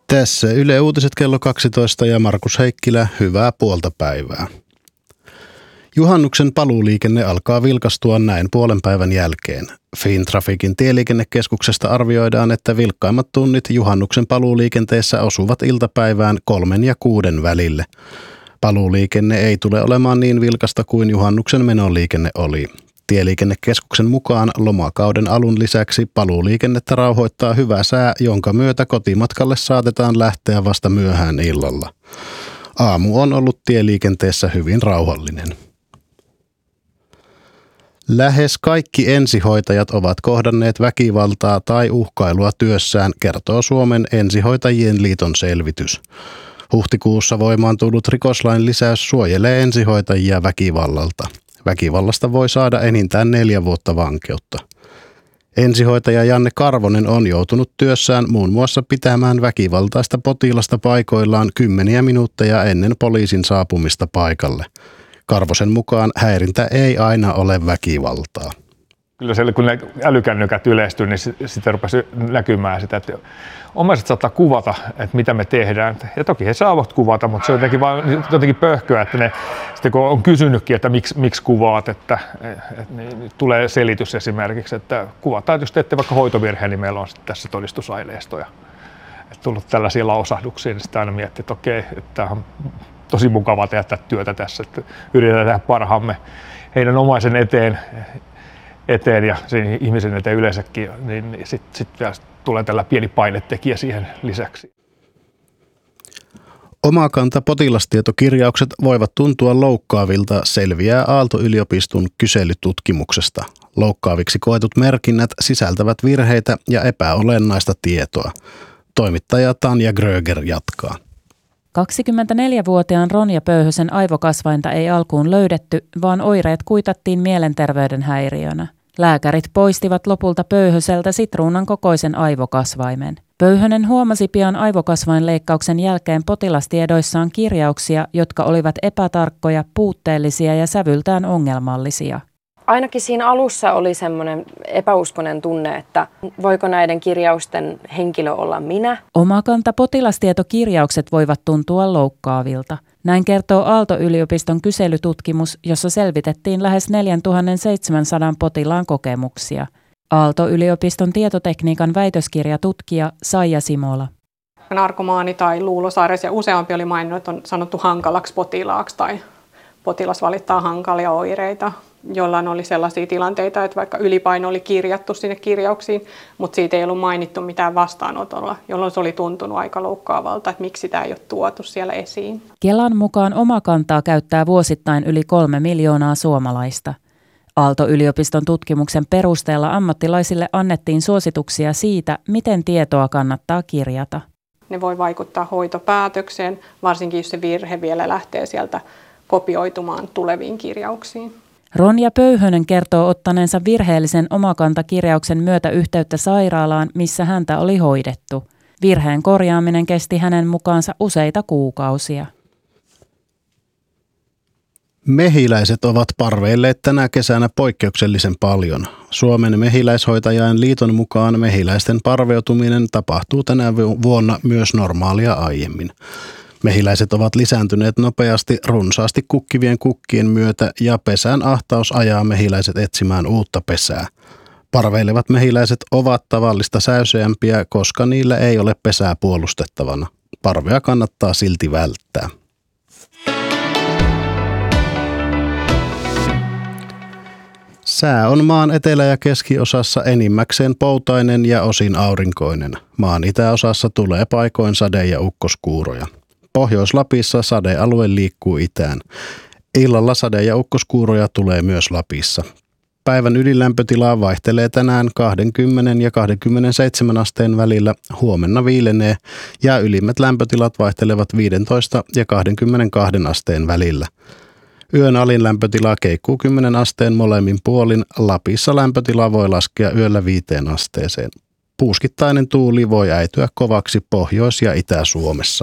Tässä Yle Uutiset kello 12 ja Markus Heikkilä, hyvää puolta päivää. Juhannuksen paluuliikenne alkaa vilkastua näin puolen päivän jälkeen. Fintraficin tieliikennekeskuksesta arvioidaan, että vilkkaimmat tunnit juhannuksen paluuliikenteessä osuvat iltapäivään 3 ja 6 välille. Paluuliikenne ei tule olemaan niin vilkasta kuin juhannuksen menoliikenne oli. Tieliikennekeskuksen mukaan lomakauden alun lisäksi paluuliikennettä rauhoittaa hyvä sää, jonka myötä kotimatkalle saatetaan lähteä vasta myöhään illalla. Aamu on ollut tieliikenteessä hyvin rauhallinen. Lähes kaikki ensihoitajat ovat kohdanneet väkivaltaa tai uhkailua työssään, kertoo Suomen ensihoitajien liiton selvitys. Huhtikuussa voimaan tullut rikoslain lisäys suojelee ensihoitajia väkivallalta. Väkivallasta voi saada enintään 4 vuotta vankeutta. Ensihoitaja Janne Karvonen on joutunut työssään muun muassa pitämään väkivaltaista potilasta paikoillaan 10 minuutteja ennen poliisin saapumista paikalle. Karvosen mukaan häirintä ei aina ole väkivaltaa. Kyllä siellä, kun ne älykännykät yleistyy, niin sitten rupesi näkymään sitä, että omaiset saattaa kuvata, että mitä me tehdään. Ja toki he saavat kuvata, mutta se on jotenkin pöhköä, että ne, sitten kun on kysynytkin, että miksi kuvaat, että niin tulee selitys esimerkiksi, että kuvataan, että jos teette vaikka hoitovirheen, niin meillä on tässä todistusaineistoja. Että tullut tällaisia lausahduksia, niin sitten aina miettii, että okei, että tämä on tosi mukavaa tehdä työtä tässä, että yritetään tehdä parhaamme heidän omaisen eteen ja sen ihmisen eteen yleensäkin, niin sitten tulee tällä pieni painetekijä siihen lisäksi. Omakanta potilastietokirjaukset voivat tuntua loukkaavilta, selviää Aalto-yliopiston kyselytutkimuksesta. Loukkaaviksi koetut merkinnät sisältävät virheitä ja epäolennaista tietoa. Toimittaja Tanja Gröger jatkaa. 24-vuotiaan Ronja Pöyhösen aivokasvainta ei alkuun löydetty, vaan oireet kuitattiin mielenterveyden häiriönä. Lääkärit poistivat lopulta Pöyhöseltä sitruunan kokoisen aivokasvaimen. Pöyhönen huomasi pian aivokasvainleikkauksen jälkeen potilastiedoissaan kirjauksia, jotka olivat epätarkkoja, puutteellisia ja sävyltään ongelmallisia. Ainakin siinä alussa oli semmoinen epäuskonen tunne, että voiko näiden kirjausten henkilö olla minä. Omakanta potilastietokirjaukset voivat tuntua loukkaavilta. Näin kertoo Aalto-yliopiston kyselytutkimus, jossa selvitettiin lähes 4700 potilaan kokemuksia. Aalto-yliopiston tietotekniikan väitöskirjatutkija Saija Simola. Narkomaani tai luulosairaus ja useampi oli maininnut, että on sanottu hankalaksi potilaaksi tai potilas valittaa hankalia oireita. Jollain oli sellaisia tilanteita, että vaikka ylipaino oli kirjattu sinne kirjauksiin, mutta siitä ei ollut mainittu mitään vastaanotolla, jolloin se oli tuntunut aika loukkaavalta, että miksi sitä ei ole tuotu siellä esiin. Kelan mukaan Omakantaa käyttää vuosittain yli 3 miljoonaa suomalaista. Aalto-yliopiston tutkimuksen perusteella ammattilaisille annettiin suosituksia siitä, miten tietoa kannattaa kirjata. Ne voi vaikuttaa hoitopäätökseen, varsinkin jos se virhe vielä lähtee sieltä kopioitumaan tuleviin kirjauksiin. Ronja Pöyhönen kertoo ottaneensa virheellisen Omakanta-kirjauksen myötä yhteyttä sairaalaan, missä häntä oli hoidettu. Virheen korjaaminen kesti hänen mukaansa useita kuukausia. Mehiläiset ovat parveilleet tänä kesänä poikkeuksellisen paljon. Suomen mehiläishoitajain liiton mukaan mehiläisten parveutuminen tapahtuu tänä vuonna myös normaalia aiemmin. Mehiläiset ovat lisääntyneet nopeasti runsaasti kukkivien kukkien myötä ja pesän ahtaus ajaa mehiläiset etsimään uutta pesää. Parveilevat mehiläiset ovat tavallista säyseämpiä, koska niillä ei ole pesää puolustettavana. Parvea kannattaa silti välttää. Sää on maan etelä- ja keskiosassa enimmäkseen poutainen ja osin aurinkoinen. Maan itäosassa tulee paikoin sade- ja ukkoskuuroja. Pohjois-Lapissa sadealue liikkuu itään. Illalla sade- ja ukkoskuuroja tulee myös Lapissa. Päivän ylilämpötila vaihtelee tänään 20 ja 27 asteen välillä, huomenna viilenee ja ylimmät lämpötilat vaihtelevat 15 ja 22 asteen välillä. Yön alin lämpötila keikkuu 10 asteen molemmin puolin, Lapissa lämpötila voi laskea yöllä 5 asteeseen. Puuskittainen tuuli voi äityä kovaksi Pohjois- ja Itä-Suomessa.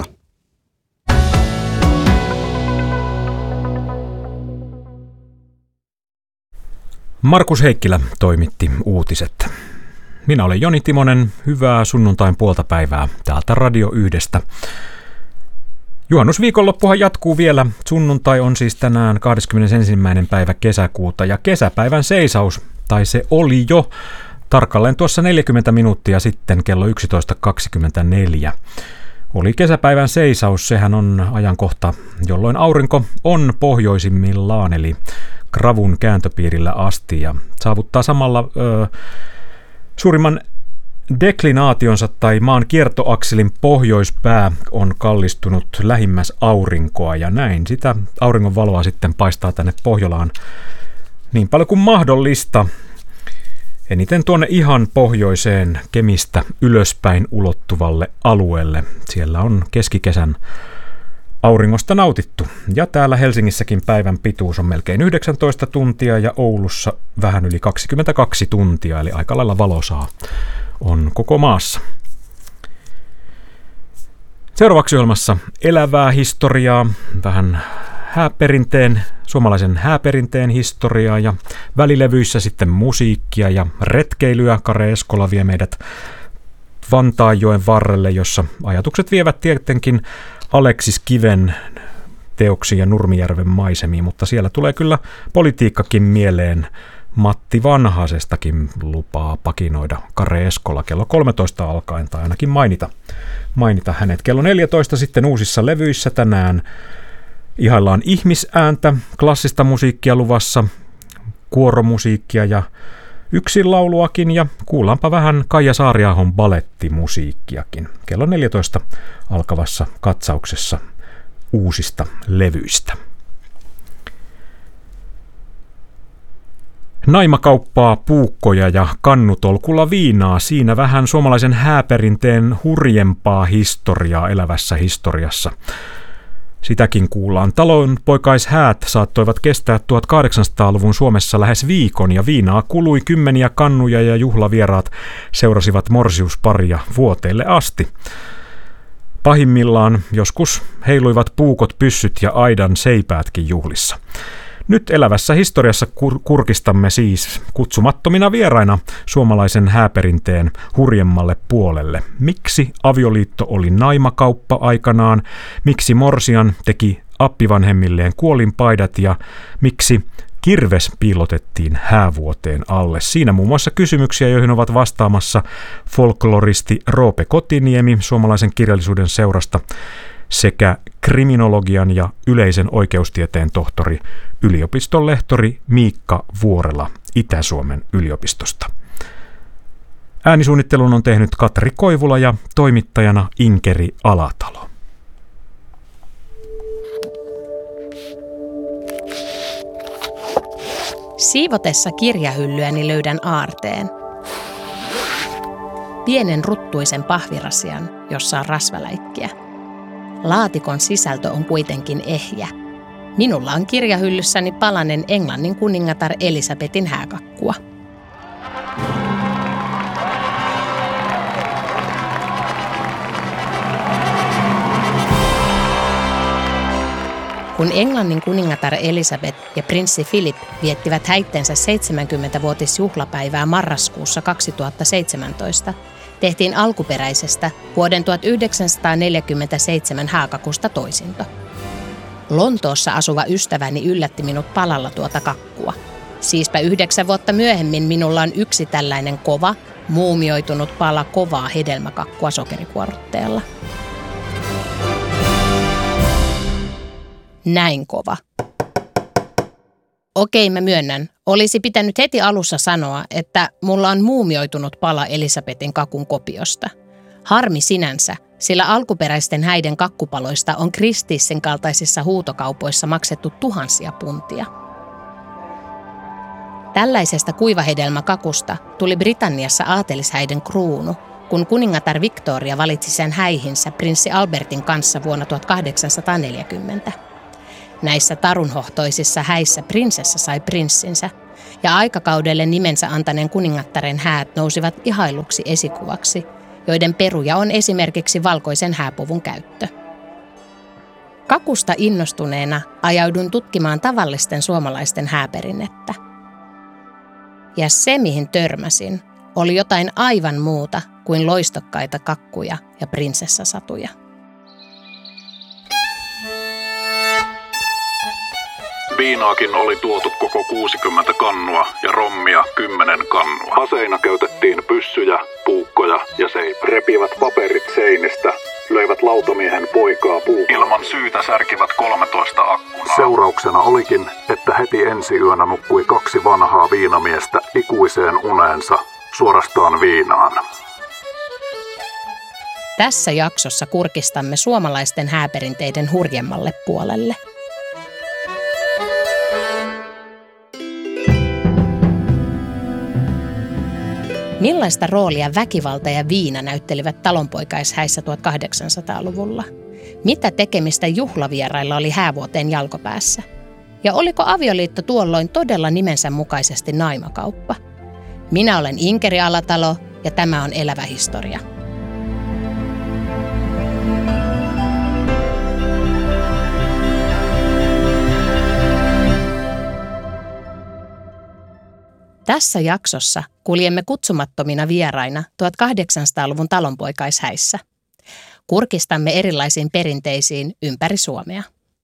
Markus Heikkilä toimitti uutiset. Minä olen Joni Timonen. Hyvää sunnuntain puolta päivää täältä Radio 1:stä. Juhannusviikonloppuhan jatkuu vielä. Sunnuntai on siis tänään 21. päivä kesäkuuta ja kesäpäivän seisaus, tai se oli jo tarkalleen tuossa 40 minuuttia sitten kello 11.24. Oli kesäpäivän seisaus, sehän on ajankohta, jolloin aurinko on pohjoisimmillaan, eli Gravun kääntöpiirillä asti ja saavuttaa samalla suurimman deklinaationsa tai maan kiertoakselin pohjoispää on kallistunut lähemmäs aurinkoa ja näin sitä auringon valoa sitten paistaa tänne Pohjolaan niin paljon kuin mahdollista. Eniten tuonne ihan pohjoiseen Kemistä ylöspäin ulottuvalle alueelle. Siellä on keskikesän auringosta nautittu. Ja täällä Helsingissäkin päivän pituus on melkein 19 tuntia ja Oulussa vähän yli 22 tuntia, eli aika lailla valosaa on koko maassa. Seuraavaksi ohjelmassa elävää historiaa, vähän suomalaisen hääperinteen historiaa ja välilevyissä sitten musiikkia ja retkeilyä. Kare Eskola vie meidät Vantaanjoen varrelle, jossa ajatukset vievät tietenkin Aleksis Kiven teoksiin ja Nurmijärven maisemiin, mutta siellä tulee kyllä politiikkakin mieleen. Matti Vanhasestakin lupaa pakinoida Kare Eskola kello 13 alkaen, tai ainakin mainita hänet. Kello 14 sitten uusissa levyissä tänään ihaillaan ihmisääntä, klassista musiikkia luvassa, kuoromusiikkia ja yksinlauluakin, ja kuullaanpa vähän Kaija Saariahon balettimusiikkiakin kello 14 alkavassa katsauksessa uusista levyistä. Naimakauppaa, puukkoja ja kannutolkulla viinaa, siinä vähän suomalaisen hääperinteen hurjempaa historiaa elävässä historiassa. Sitäkin kuullaan. Talonpoikaishäät saattoivat kestää 1800-luvun Suomessa lähes viikon ja viinaa kului kymmeniä kannuja ja juhlavieraat seurasivat morsiusparia vuoteille asti. Pahimmillaan joskus heiluivat puukot, pyssyt ja aidan seipäätkin juhlissa. Nyt elävässä historiassa kurkistamme siis kutsumattomina vieraina suomalaisen hääperinteen hurjemmalle puolelle. Miksi avioliitto oli naimakauppa aikanaan, miksi morsian teki appivanhemmilleen kuolinpaidat ja miksi kirves piilotettiin häävuoteen alle. Siinä muun muassa kysymyksiä, joihin ovat vastaamassa folkloristi Roope Kotiniemi suomalaisen kirjallisuuden seurasta sekä kriminologian ja yleisen oikeustieteen tohtori, yliopiston lehtori Miikka Vuorela Itä-Suomen yliopistosta. Äänisuunnittelun on tehnyt Katri Koivula ja toimittajana Inkeri Alatalo. Siivotessa kirjahyllyäni löydän aarteen. Pienen ruttuisen pahvirasian, jossa on rasvaläikkiä. Laatikon sisältö on kuitenkin ehjä. Minulla on kirjahyllyssäni palanen Englannin kuningatar Elisabetin hääkakkua. Kun Englannin kuningatar Elisabeth ja prinssi Philip viettivät häittensä 70-vuotisjuhlapäivää marraskuussa 2017, tehtiin alkuperäisestä vuoden 1947 hääkakusta toisinto. Lontoossa asuva ystäväni yllätti minut palalla tuota kakkua. Siispä 9 vuotta myöhemmin minulla on yksi tällainen kova, muumioitunut pala kovaa hedelmäkakkua sokerikuorrutteella. Näin kova. Okei, mä myönnän. Olisi pitänyt heti alussa sanoa, että mulla on muumioitunut pala Elisabetin kakun kopiosta. Harmi sinänsä, sillä alkuperäisten häiden kakkupaloista on Christiesin kaltaisissa huutokaupoissa maksettu tuhansia puntia. Tällaisesta kuivahedelmäkakusta tuli Britanniassa aatelishäiden kruunu, kun kuningatar Victoria valitsi sen häihinsä prinssi Albertin kanssa vuonna 1840. Näissä tarunhohtoisissa häissä prinsessa sai prinssinsä, ja aikakaudelle nimensä antaneen kuningattaren häät nousivat ihailuksi esikuvaksi, joiden peruja on esimerkiksi valkoisen hääpuvun käyttö. Kakusta innostuneena ajaudun tutkimaan tavallisten suomalaisten hääperinnettä. Ja se, mihin törmäsin, oli jotain aivan muuta kuin loistokkaita kakkuja ja prinsessasatuja. Viinaakin oli tuotu koko 60 kannua ja rommia 10 kannua. Aseina käytettiin pyssyjä, puukkoja ja seipäitä. Repivät paperit seinistä, löivät lautamiehen poikaa puukolla. Ilman syytä särkivät 13 akkunaa. Seurauksena olikin, että heti ensi yönä nukkui 2 vanhaa viinamiestä ikuiseen uneensa, suorastaan viinaan. Tässä jaksossa kurkistamme suomalaisten hääperinteiden hurjemmalle puolelle. Millaista roolia väkivalta ja viina näyttelivät talonpoikaishäissä 1800-luvulla? Mitä tekemistä juhlavierailla oli häävuoteen jalkopäässä? Ja oliko avioliitto tuolloin todella nimensä mukaisesti naimakauppa? Minä olen Inkeri Alatalo ja tämä on Elävä historia. Tässä jaksossa kuljemme kutsumattomina vieraina 1800-luvun talonpoikaishäissä. Kurkistamme erilaisiin perinteisiin ympäri Suomea.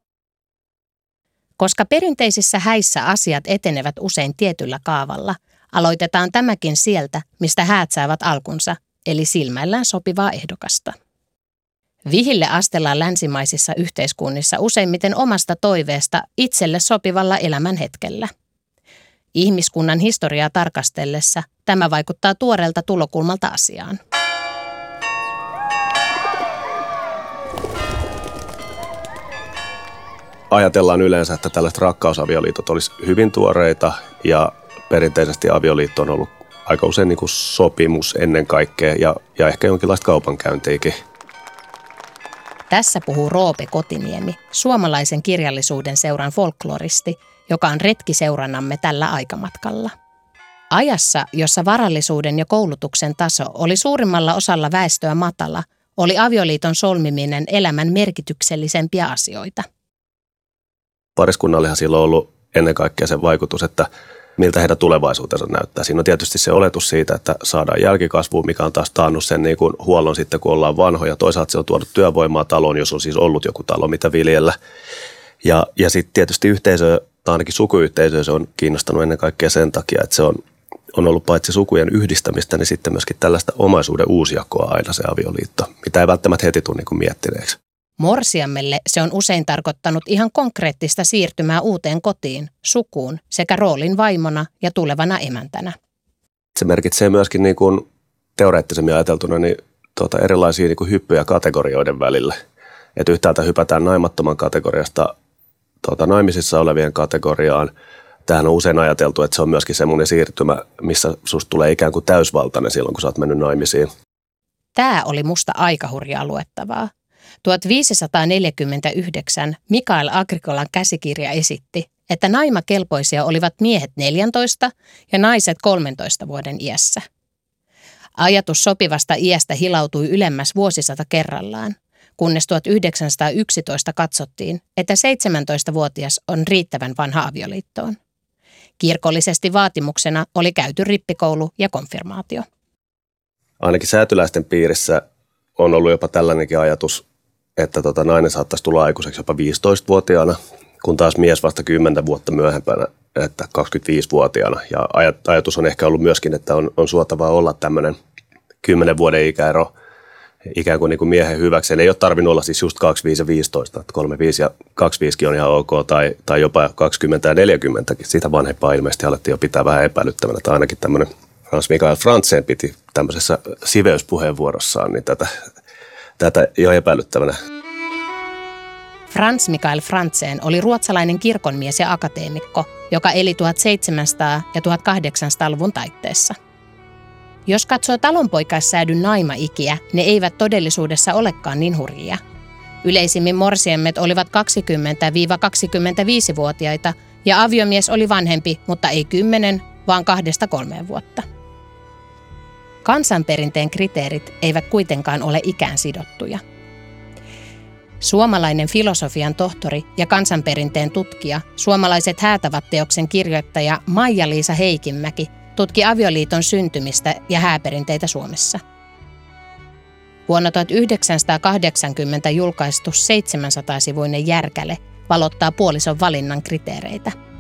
Koska perinteisissä häissä asiat etenevät usein tietyllä kaavalla, aloitetaan tämäkin sieltä, mistä häät saavat alkunsa, eli silmäillään sopivaa ehdokasta. Vihille astellaan länsimaisissa yhteiskunnissa useimmiten omasta toiveesta itselle sopivalla elämän hetkellä. Ihmiskunnan historiaa tarkastellessa tämä vaikuttaa tuoreelta tulokulmalta asiaan. Ajatellaan yleensä, että tällaiset rakkausavioliitot olisi hyvin tuoreita ja perinteisesti avioliitto on ollut aika usein niin kuin sopimus ennen kaikkea ja ehkä jonkinlaista kaupankäyntiäkin. Tässä puhuu Roope Kotiniemi, suomalaisen kirjallisuuden seuran folkloristi, joka on retkiseurannamme tällä aikamatkalla. Ajassa, jossa varallisuuden ja koulutuksen taso oli suurimmalla osalla väestöä matala, oli avioliiton solmiminen elämän merkityksellisempiä asioita. Pariskunnallehan sillä on ollut ennen kaikkea se vaikutus, että miltä heidän tulevaisuutensa näyttää. Siinä on tietysti se oletus siitä, että saadaan jälkikasvua, mikä on taas taannut sen niin kuin huollon sitten, kun ollaan vanhoja. Toisaalta se on tuonut työvoimaa taloon, jos on siis ollut joku talo, mitä viljellä. Ja sitten tietysti yhteisö, tai ainakin sukuyhteisö, se on kiinnostanut ennen kaikkea sen takia, että se on ollut paitsi sukujen yhdistämistä, niin sitten myöskin tällaista omaisuuden uusjakoa aina se avioliitto, mitä ei välttämättä heti tule niin kuin miettineeksi. Morsiammelle se on usein tarkoittanut ihan konkreettista siirtymää uuteen kotiin, sukuun sekä roolin vaimona ja tulevana emäntänä. Se merkitsee myöskin niin kuin teoreettisemmin ajateltuna niin erilaisia niin kuin hyppyjä kategorioiden välillä. Että yhtäältä hypätään naimattoman kategoriasta naimisissa olevien kategoriaan. Tämähän on usein ajateltu, että se on myöskin semmoinen siirtymä, missä susta tulee ikään kuin täysvaltainen silloin, kun sä oot mennyt naimisiin. Tämä oli musta aika hurjaa luettavaa. 1549 Mikael Agricolan käsikirja esitti, että naimakelpoisia olivat miehet 14 ja naiset 13 vuoden iässä. Ajatus sopivasta iästä hilautui ylemmäs vuosisata kerrallaan, kunnes 1911 katsottiin, että 17-vuotias on riittävän vanha avioliittoon. Kirkollisesti vaatimuksena oli käyty rippikoulu ja konfirmaatio. Ainakin säätyläisten piirissä on ollut jopa tällainenkin ajatus, että nainen saattaisi tulla aikuiseksi jopa 15-vuotiaana, kun taas mies vasta 10 vuotta myöhempänä, että 25-vuotiaana. Ja ajatus on ehkä ollut myöskin, että on suotavaa olla tämmöinen 10 vuoden ikäero ikään kuin miehen hyväksi. Ei ole tarvinnut olla siis just 25 ja 15, että 35 ja 25 on ihan ok, tai jopa 20 ja 40. Sitä vanhempaa ilmeisesti alettiin jo pitää vähän epäilyttävänä, tai ainakin tämmöinen Franz Michael Franzen piti tämmöisessä siveyspuheenvuorossaan niin tätä jo epäilyttävänä. Franz Michael Franzen oli ruotsalainen kirkonmies ja akateemikko, joka eli 1700- ja 1800-luvun taitteessa. Jos katsoo talonpoikaissäädyn naimaikiä, ne eivät todellisuudessa olekaan niin hurjia. Yleisimmin morsiemmet olivat 20-25-vuotiaita ja aviomies oli vanhempi, mutta ei 10, vaan 2-3 vuotta. Kansanperinteen kriteerit eivät kuitenkaan ole ikään sidottuja. Suomalainen filosofian tohtori ja kansanperinteen tutkija, suomalaiset häätavat -teoksen kirjoittaja Maija-Liisa Heikinmäki tutki avioliiton syntymistä ja hääperinteitä Suomessa. Vuonna 1980 julkaistu 700-sivuinen järkäle valottaa puolison valinnan kriteereitä.